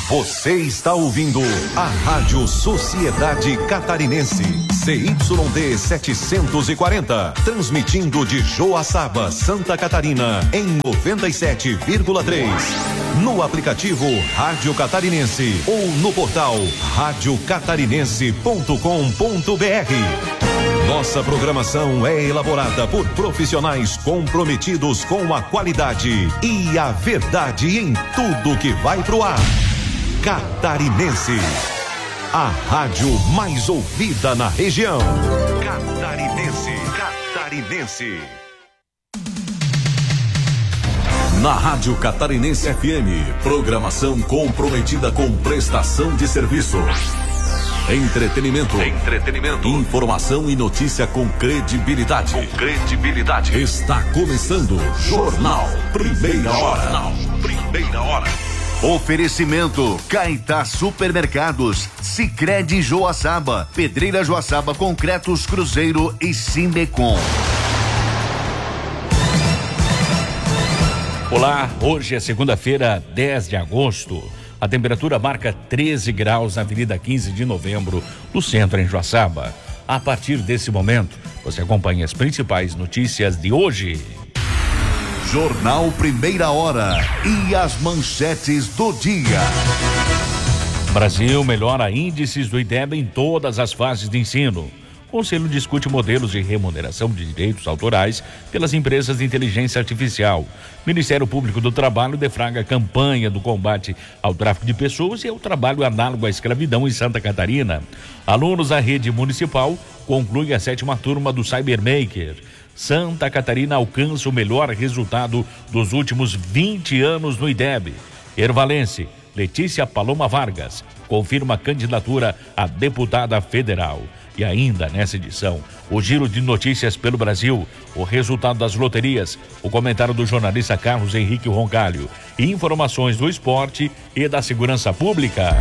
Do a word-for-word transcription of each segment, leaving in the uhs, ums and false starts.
Você está ouvindo a Rádio Sociedade Catarinense, C Y D setecentos e quarenta, transmitindo de Joaçaba, Santa Catarina, em noventa e sete vírgula três. No aplicativo Rádio Catarinense ou no portal rádio catarinense ponto com ponto br. Nossa programação é elaborada por profissionais comprometidos com a qualidade e a verdade em tudo que vai pro ar. Catarinense, a rádio mais ouvida na região. Catarinense, Catarinense. Na Rádio Catarinense F M, programação comprometida com prestação de serviço. Entretenimento. Entretenimento. Informação e notícia com credibilidade. Com credibilidade. Está começando Jornal Primeira Hora. Jornal Primeira Hora. Oferecimento Caetá Supermercados, Sicredi Joaçaba, Pedreira Joaçaba Concretos Cruzeiro e Simbecom. Olá, hoje é segunda-feira, dez de agosto. A temperatura marca treze graus na Avenida quinze de novembro, no centro, em Joaçaba. A partir desse momento, você acompanha as principais notícias de hoje. Jornal Primeira Hora e as manchetes do dia. Brasil melhora índices do IDEB em todas as fases de ensino. O Conselho discute modelos de remuneração de direitos autorais pelas empresas de inteligência artificial. Ministério Público do Trabalho deflagra a campanha do combate ao tráfico de pessoas e ao trabalho análogo à escravidão em Santa Catarina. Alunos da rede municipal concluem a sétima turma do Cybermaker. Santa Catarina alcança o melhor resultado dos últimos vinte anos no IDEB. Ervalense, Letícia Paloma Vargas confirma a candidatura a deputada federal. E ainda nessa edição, o giro de notícias pelo Brasil, o resultado das loterias, o comentário do jornalista Carlos Henrique Roncalho, informações do esporte e da segurança pública.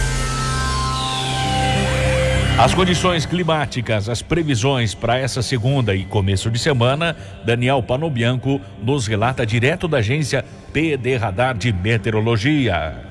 As condições climáticas, as previsões para essa segunda e começo de semana, Daniel Panobianco nos relata direto da agência P D Radar de Meteorologia.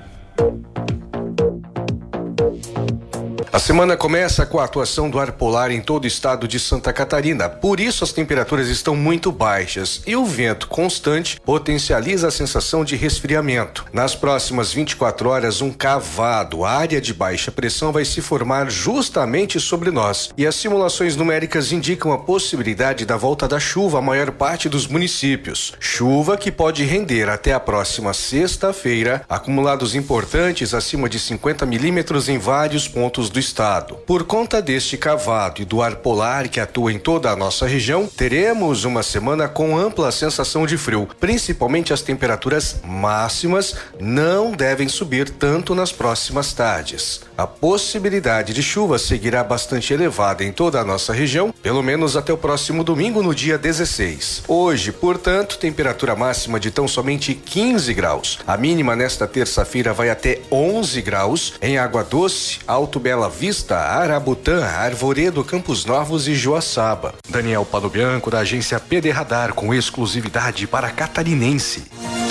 A semana começa com a atuação do ar polar em todo o estado de Santa Catarina, por isso as temperaturas estão muito baixas e o vento constante potencializa a sensação de resfriamento. Nas próximas vinte e quatro horas, um cavado, área de baixa pressão, vai se formar justamente sobre nós e as simulações numéricas indicam a possibilidade da volta da chuva à maior parte dos municípios. Chuva que pode render até a próxima sexta-feira acumulados importantes acima de cinquenta milímetros em vários pontos do estado. Por conta deste cavado e do ar polar que atua em toda a nossa região, teremos uma semana com ampla sensação de frio. Principalmente as temperaturas máximas não devem subir tanto nas próximas tardes. A possibilidade de chuva seguirá bastante elevada em toda a nossa região, pelo menos até o próximo domingo, no dia dezesseis. Hoje, portanto, temperatura máxima de tão somente quinze graus. A mínima nesta terça-feira vai até onze graus em Água Doce, Alto Bela Vista, Arabutã, Arvoredo, Campos Novos e Joaçaba. Daniel Panobianco, da agência P D Radar, com exclusividade para Catarinense.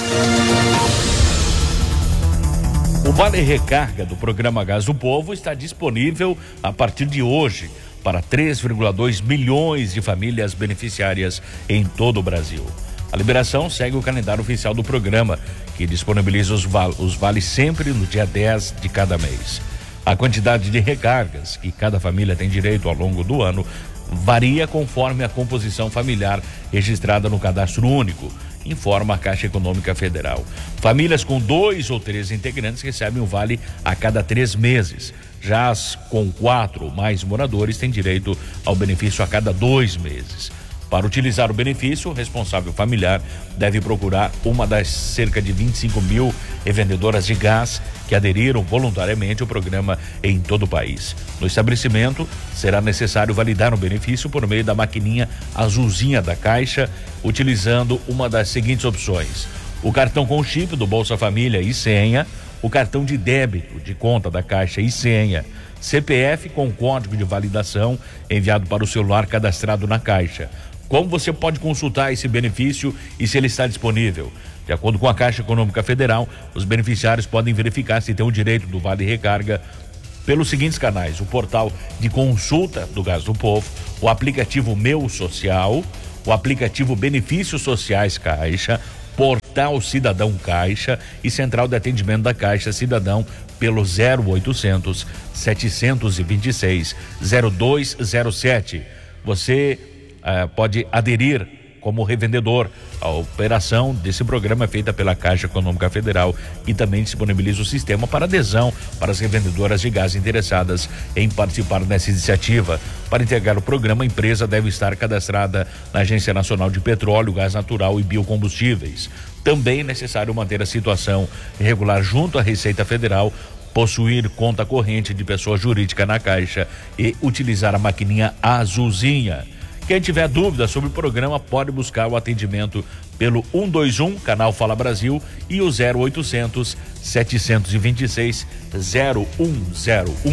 O Vale Recarga do programa Gás do Povo está disponível a partir de hoje para três vírgula dois milhões de famílias beneficiárias em todo o Brasil. A liberação segue o calendário oficial do programa, que disponibiliza os, val- os vales sempre no dia dez de cada mês. A quantidade de recargas que cada família tem direito ao longo do ano varia conforme a composição familiar registrada no Cadastro Único, informa a Caixa Econômica Federal. Famílias com dois ou três integrantes recebem o vale a cada três meses. Já as com quatro ou mais moradores têm direito ao benefício a cada dois meses. Para utilizar o benefício, o responsável familiar deve procurar uma das cerca de vinte e cinco mil revendedoras de gás que aderiram voluntariamente ao programa em todo o país. No estabelecimento, será necessário validar o benefício por meio da maquininha azulzinha da Caixa, utilizando uma das seguintes opções: o cartão com chip do Bolsa Família e senha, o cartão de débito de conta da Caixa e senha, C P F com código de validação enviado para o celular cadastrado na Caixa, Como você pode consultar esse benefício e se ele está disponível? De acordo com a Caixa Econômica Federal, os beneficiários podem verificar se têm o direito do Vale Recarga pelos seguintes canais: o portal de consulta do Gás do Povo, o aplicativo Meu Social, o aplicativo Benefícios Sociais Caixa, Portal Cidadão Caixa e Central de Atendimento da Caixa Cidadão pelo zero oitocentos, setecentos e vinte e seis, zero dois zero sete. Você uh, pode aderir como revendedor. A operação desse programa é feita pela Caixa Econômica Federal e também disponibiliza o sistema para adesão para as revendedoras de gás interessadas em participar dessa iniciativa. Para integrar o programa, a empresa deve estar cadastrada na Agência Nacional de Petróleo, Gás Natural e Biocombustíveis. Também é necessário manter a situação regular junto à Receita Federal, possuir conta corrente de pessoa jurídica na Caixa e utilizar a maquininha azulzinha. Quem tiver dúvida sobre o programa pode buscar o atendimento pelo um dois um, canal Fala Brasil, e o zero oitocentos, setecentos e vinte e seis, zero um zero um.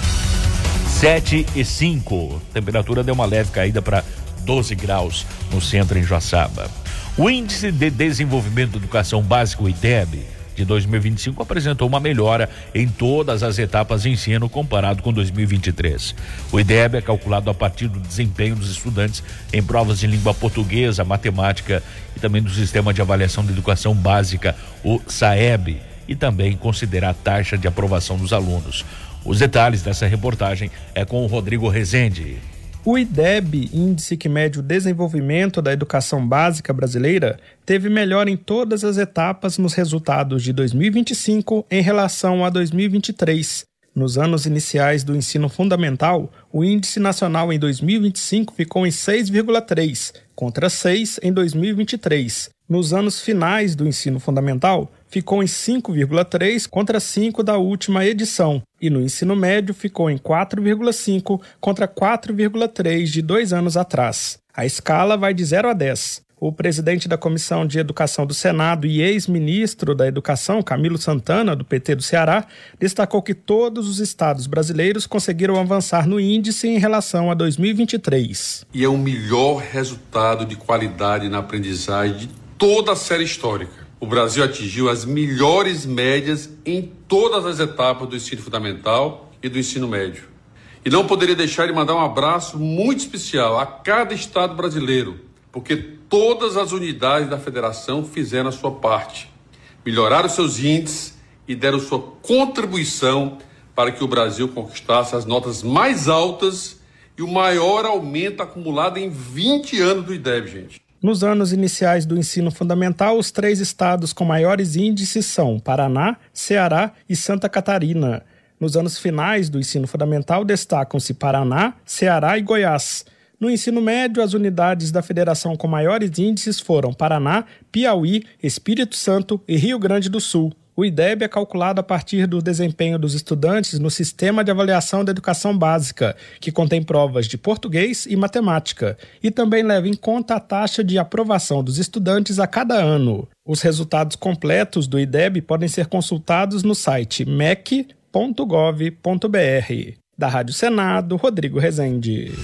sete e cinco. Temperatura deu uma leve caída para doze graus no centro em Joaçaba. O Índice de Desenvolvimento da Educação Básica, o I D E B, de dois mil e vinte e cinco apresentou uma melhora em todas as etapas de ensino comparado com dois mil e vinte e três. O I D E B é calculado a partir do desempenho dos estudantes em provas de língua portuguesa, matemática e também do Sistema de Avaliação de Educação Básica, o SAEB, e também considera a taxa de aprovação dos alunos. Os detalhes dessa reportagem é com o Rodrigo Rezende. O I D E B, Índice que mede o desenvolvimento da educação básica brasileira, teve melhora em todas as etapas nos resultados de dois mil e vinte e cinco em relação a dois mil e vinte e três. Nos anos iniciais do ensino fundamental, o índice nacional em dois mil e vinte e cinco ficou em seis vírgula três, contra seis em dois mil e vinte e três. Nos anos finais do ensino fundamental, ficou em cinco vírgula três contra cinco da última edição. E no ensino médio ficou em quatro vírgula cinco contra quatro vírgula três de dois anos atrás. A escala vai de zero a dez. O presidente da Comissão de Educação do Senado e ex-ministro da Educação, Camilo Santana, do P T do Ceará, destacou que todos os estados brasileiros conseguiram avançar no índice em relação a dois mil e vinte e três. E é o melhor resultado de qualidade na aprendizagem de toda a série histórica. O Brasil atingiu as melhores médias em todas as etapas do ensino fundamental e do ensino médio. E não poderia deixar de mandar um abraço muito especial a cada estado brasileiro, porque todas as unidades da federação fizeram a sua parte, melhoraram seus índices e deram sua contribuição para que o Brasil conquistasse as notas mais altas e o maior aumento acumulado em vinte anos do I D E B, gente. Nos anos iniciais do ensino fundamental, os três estados com maiores índices são Paraná, Ceará e Santa Catarina. Nos anos finais do ensino fundamental, destacam-se Paraná, Ceará e Goiás. No ensino médio, as unidades da federação com maiores índices foram Paraná, Piauí, Espírito Santo e Rio Grande do Sul. O I D E B é calculado a partir do desempenho dos estudantes no Sistema de Avaliação da Educação Básica, que contém provas de português e matemática, e também leva em conta a taxa de aprovação dos estudantes a cada ano. Os resultados completos do I D E B podem ser consultados no site m e c ponto gov ponto b r. Da Rádio Senado, Rodrigo Rezende.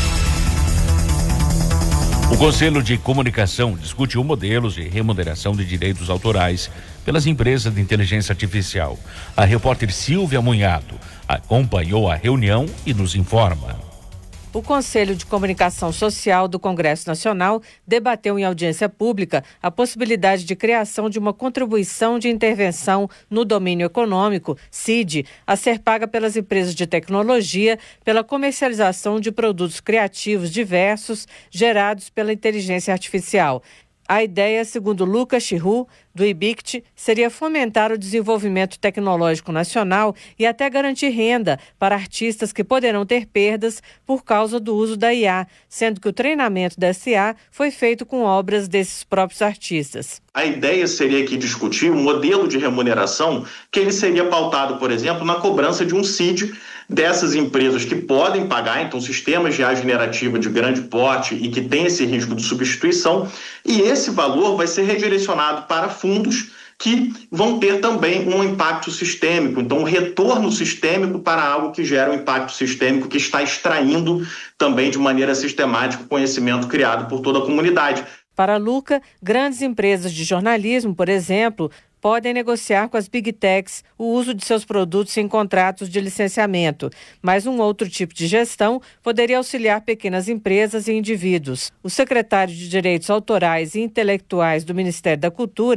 O Conselho de Comunicação discutiu modelos de remuneração de direitos autorais pelas empresas de inteligência artificial. A repórter Silvia Munhato acompanhou a reunião e nos informa. O Conselho de Comunicação Social do Congresso Nacional debateu em audiência pública a possibilidade de criação de uma contribuição de intervenção no domínio econômico, C I D, a ser paga pelas empresas de tecnologia pela comercialização de produtos criativos diversos gerados pela inteligência artificial. A ideia, segundo Lucas Chiru, do I B I C T, seria fomentar o desenvolvimento tecnológico nacional e até garantir renda para artistas que poderão ter perdas por causa do uso da I A, sendo que o treinamento dessa I A foi feito com obras desses próprios artistas. A ideia seria aqui discutir um modelo de remuneração que ele seria pautado, por exemplo, na cobrança de um C I D dessas empresas que podem pagar, então, sistemas de I A generativa de grande porte e que tem esse risco de substituição, e esse valor vai ser redirecionado para fundos que vão ter também um impacto sistêmico. Então, um retorno sistêmico para algo que gera um impacto sistêmico, que está extraindo também de maneira sistemática o conhecimento criado por toda a comunidade. Para Luca, grandes empresas de jornalismo, por exemplo, podem negociar com as Big Techs o uso de seus produtos em contratos de licenciamento, mas um outro tipo de gestão poderia auxiliar pequenas empresas e indivíduos. O secretário de Direitos Autorais e Intelectuais do Ministério da Cultura,